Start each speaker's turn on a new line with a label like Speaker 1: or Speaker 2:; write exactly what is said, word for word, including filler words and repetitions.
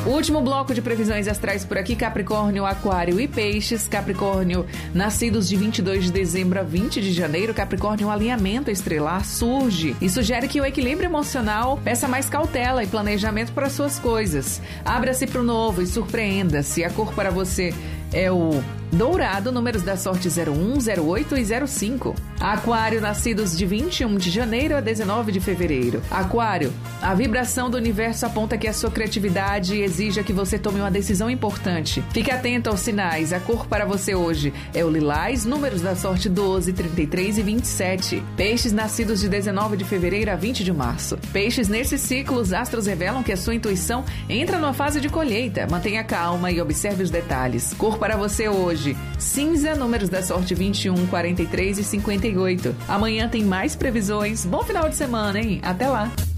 Speaker 1: Último bloco de previsões astrais por aqui, Capricórnio, Aquário e Peixes. Capricórnio, nascidos de vinte e dois de dezembro a vinte de janeiro. Capricórnio, um alinhamento estelar surge e sugere que o equilíbrio emocional peça mais cautela e planejamento para suas coisas. Abra-se para o novo e surpreenda-se. A cor para você é o dourado, números da sorte zero um, zero oito e zero cinco. Aquário, nascidos de vinte e um de janeiro a dezenove de fevereiro. Aquário, a vibração do universo aponta que a sua criatividade exija que você tome uma decisão importante. Fique atento aos sinais. A cor para você hoje é o lilás, números da sorte doze, trinta e três e vinte e sete. Peixes, nascidos de dezenove de fevereiro a vinte de março. Peixes, nesses ciclos, os astros revelam que a sua intuição entra numa fase de colheita. Mantenha calma e observe os detalhes. Cor para você hoje, cinza, números da sorte vinte e um, quarenta e três e cinquenta e oito. Amanhã tem mais previsões. Bom final de semana, hein? Até lá!